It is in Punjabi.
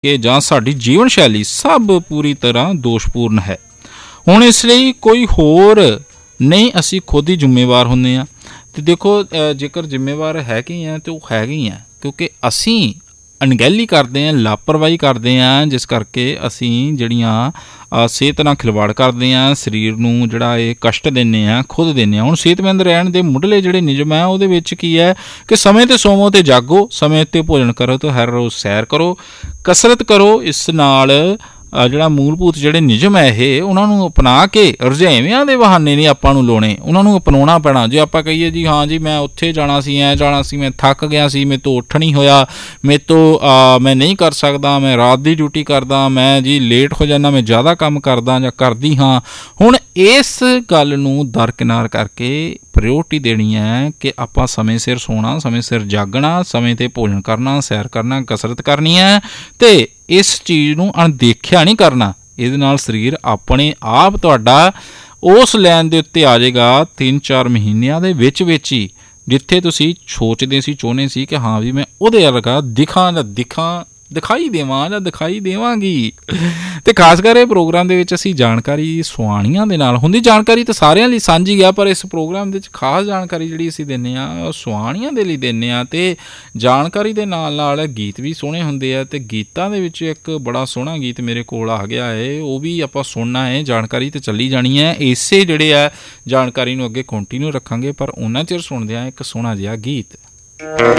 ਕਿ ਜਾਂ ਸਾਡੀ ਜੀਵਨ ਸ਼ੈਲੀ ਸਭ ਪੂਰੀ ਤਰ੍ਹਾਂ ਦੋਸ਼ਪੂਰਨ ਹੈ। ਹੁਣ ਇਸ ਲਈ ਕੋਈ ਹੋਰ ਨਹੀਂ, ਅਸੀਂ ਖੁਦ ਹੀ ਜ਼ਿੰਮੇਵਾਰ ਹੁੰਦੇ ਹਾਂ। ਅਤੇ ਦੇਖੋ ਜੇਕਰ ਜ਼ਿੰਮੇਵਾਰ ਹੈਗੇ ਹਾਂ ਤਾਂ ਉਹ ਹੈਗੇ ਹੀ ਹਾਂ, ਕਿਉਂਕਿ ਅਸੀਂ ਅਣਗਹਿਲੀ ਕਰਦੇ ਹਾਂ, ਲਾਪਰਵਾਹੀ ਕਰਦੇ ਹਾਂ, ਜਿਸ ਕਰਕੇ ਅਸੀਂ ਜਿਹੜੀਆਂ ਸਿਹਤ ਨਾਲ ਖਿਲਵਾੜ ਕਰਦੇ ਹਾਂ, ਸਰੀਰ ਨੂੰ ਜਿਹੜਾ ਇਹ ਕਸ਼ਟ ਦਿੰਦੇ ਹਾਂ, ਖੁਦ ਦਿੰਦੇ ਹਾਂ। ਹੁਣ ਸਿਹਤਮੰਦ ਰਹਿਣ ਦੇ ਮੁੱਢਲੇ ਜਿਹੜੇ ਨਿਯਮ ਹੈ ਉਹਦੇ ਵਿੱਚ ਕੀ ਹੈ ਕਿ ਸਮੇਂ 'ਤੇ ਸੋਵੋ ਅਤੇ ਜਾਗੋ, ਸਮੇਂ 'ਤੇ ਭੋਜਨ ਕਰੋ ਅਤੇ ਹਰ ਰੋਜ਼ ਸੈਰ ਕਰੋ, ਕਸਰਤ ਕਰੋ। ਇਸ ਨਾਲ ਜਿਹੜਾ ਮੂਲਭੂਤ ਜਿਹੜੇ ਨਿਯਮ ਹੈ ਇਹ ਉਹਨਾਂ ਨੂੰ ਅਪਣਾ ਕੇ ਰੁਝੇਵਿਆਂ ਦੇ ਬਹਾਨੇ ਨਹੀਂ ਆਪਾਂ ਨੂੰ ਲਾਉਣੇ, ਉਹਨਾਂ ਨੂੰ ਅਪਣਾਉਣਾ ਪੈਣਾ। ਜੇ ਆਪਾਂ ਕਹੀਏ ਜੀ ਹਾਂ ਜੀ ਮੈਂ ਉੱਥੇ ਜਾਣਾ ਸੀ, ਐਂ ਜਾਣਾ ਸੀ, ਮੈਂ ਥੱਕ ਗਿਆ ਸੀ, ਮੇਰੇ ਤੋਂ ਉੱਠ ਨਹੀਂ ਹੋਇਆ, ਮੇਰੇ ਤੋਂ ਮੈਂ ਨਹੀਂ ਕਰ ਸਕਦਾ, ਮੈਂ ਰਾਤ ਦੀ ਡਿਊਟੀ ਕਰਦਾ, ਮੈਂ ਜੀ ਲੇਟ ਹੋ ਜਾਂਦਾ, ਮੈਂ ਜ਼ਿਆਦਾ ਕੰਮ ਕਰਦਾ ਜਾਂ ਕਰਦੀ ਹਾਂ। ਹੁਣ ਇਸ ਗੱਲ ਨੂੰ ਦਰਕਿਨਾਰ ਕਰਕੇ ਪ੍ਰਾਇਓਰਟੀ ਦੇਣੀ ਹੈ ਕਿ ਆਪਾਂ ਸਮੇਂ ਸਿਰ ਸੋਣਾ, ਸਮੇਂ ਸਿਰ ਜਾਗਣਾ, ਸਮੇਂ 'ਤੇ ਭੋਜਨ ਕਰਨਾ, ਸੈਰ ਕਰਨਾ, ਕਸਰਤ ਕਰਨੀ ਹੈ ਅਤੇ ਇਸ ਚੀਜ਼ ਨੂੰ ਅਣਦੇਖਿਆ ਨਹੀਂ ਕਰਨਾ। ਇਹਦੇ ਨਾਲ ਸਰੀਰ ਆਪਣੇ ਆਪ ਤੁਹਾਡਾ ਉਸ ਲਾਈਨ ਦੇ ਉੱਤੇ ਆ ਜਾਏਗਾ 3-4 ਮਹੀਨਿਆਂ ਦੇ ਵਿੱਚ ਹੀ, ਜਿੱਥੇ ਤੁਸੀਂ ਸੋਚਦੇ ਸੀ, ਚਾਹੁੰਦੇ ਸੀ ਕਿ ਹਾਂ ਵੀ ਮੈਂ ਉਹਦੇ ਵਰਗਾ ਦਿਖਾਈ ਦੇਵਾਂ ਜਾਂ ਦਿਖਾਈ ਦੇਵਾਂਗੀ। ਅਤੇ ਖਾਸ ਕਰ ਇਹ ਪ੍ਰੋਗਰਾਮ ਦੇ ਵਿੱਚ ਅਸੀਂ ਜਾਣਕਾਰੀ ਸੁਆਣੀਆਂ ਦੇ ਨਾਲ ਹੁੰਦੀ। ਜਾਣਕਾਰੀ ਤਾਂ ਸਾਰਿਆਂ ਲਈ ਸਾਂਝੀ ਆ, ਪਰ ਇਸ ਪ੍ਰੋਗਰਾਮ ਦੇ ਵਿੱਚ ਖਾਸ ਜਾਣਕਾਰੀ ਜਿਹੜੀ ਅਸੀਂ ਦਿੰਦੇ ਹਾਂ ਉਹ ਸੁਆਣੀਆਂ ਦੇ ਲਈ ਦਿੰਦੇ ਹਾਂ। ਅਤੇ ਜਾਣਕਾਰੀ ਦੇ ਨਾਲ ਨਾਲ ਗੀਤ ਵੀ ਸੋਹਣੇ ਹੁੰਦੇ ਆ, ਅਤੇ ਗੀਤਾਂ ਦੇ ਵਿੱਚ ਇੱਕ ਬੜਾ ਸੋਹਣਾ ਗੀਤ ਮੇਰੇ ਕੋਲ ਆ ਗਿਆ ਹੈ, ਉਹ ਵੀ ਆਪਾਂ ਸੁਣਨਾ ਹੈ। ਜਾਣਕਾਰੀ ਤਾਂ ਚੱਲੀ ਜਾਣੀ ਹੈ, ਇਸੇ ਜਿਹੜੇ ਆ ਜਾਣਕਾਰੀ ਨੂੰ ਅੱਗੇ ਕੰਟੀਨਿਊ ਰੱਖਾਂਗੇ, ਪਰ ਉਹਨਾਂ ਚਿਰ ਸੁਣਦੇ ਹਾਂ ਇੱਕ ਸੋਹਣਾ ਜਿਹਾ ਗੀਤ।